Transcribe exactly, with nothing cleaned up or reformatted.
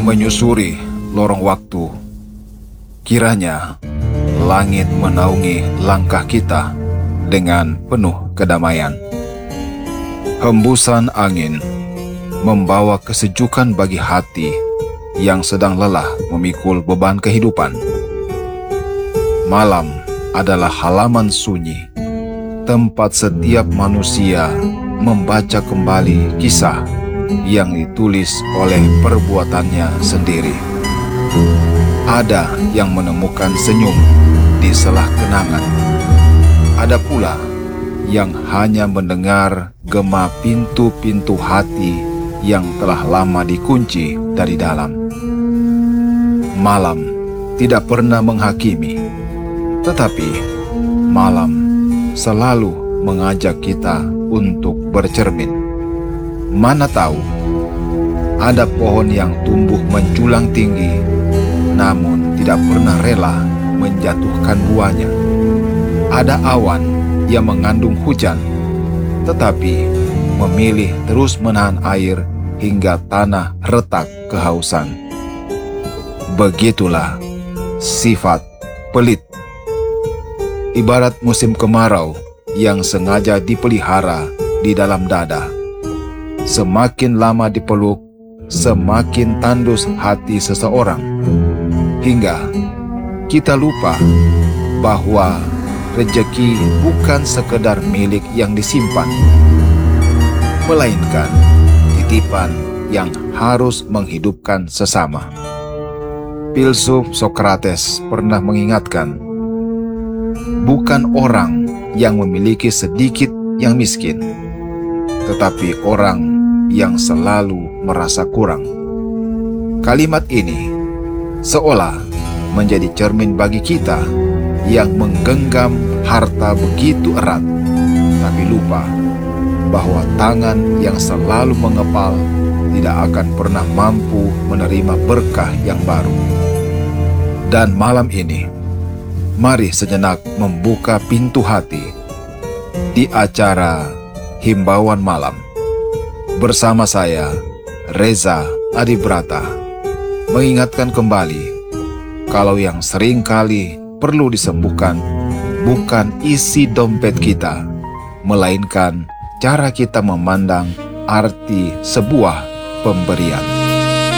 menyusuri lorong waktu. Kiranya langit menaungi langkah kita dengan penuh kedamaian. Hembusan angin membawa kesejukan bagi hati yang sedang lelah memikul beban kehidupan. Malam adalah halaman sunyi, tempat setiap manusia membaca kembali kisah yang ditulis oleh perbuatannya sendiri. Ada yang menemukan senyum di selah kenangan. Ada pula yang hanya mendengar gema pintu-pintu hati yang telah lama dikunci dari dalam. Malam tidak pernah menghakimi, tetapi malam selalu mengajak kita untuk bercermin. Mana tahu, ada pohon yang tumbuh menjulang tinggi, namun tidak pernah rela menjatuhkan buahnya. Ada awan yang mengandung hujan, tetapi memilih terus menahan air hingga tanah retak kehausan. Begitulah sifat pelit. Ibarat musim kemarau yang sengaja dipelihara di dalam dada. Semakin lama dipeluk, semakin tandus hati seseorang, hingga kita lupa bahwa rejeki bukan sekedar milik yang disimpan, melainkan titipan yang harus menghidupkan sesama. Filsuf Sokrates pernah mengingatkan, bukan orang yang memiliki sedikit yang miskin, tetapi orang yang selalu merasa kurang. Kalimat ini seolah menjadi cermin bagi kita yang menggenggam harta begitu erat, tapi lupa bahwa tangan yang selalu mengepal tidak akan pernah mampu menerima berkah yang baru. Dan malam ini, mari sejenak membuka pintu hati di acara Himbauan Malam. Bersama saya, Reza Adibrata, mengingatkan kembali kalau yang sering kali perlu disembuhkan bukan isi dompet kita, melainkan cara kita memandang arti sebuah pemberian.